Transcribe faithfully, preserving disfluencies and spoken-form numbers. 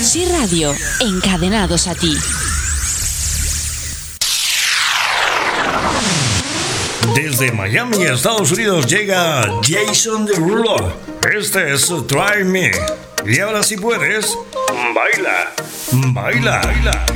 Sí Radio, encadenados a ti. Desde Miami, Estados Unidos, llega Jason Derulo. Este es Try Me. Y ahora si puedes, baila, baila, baila.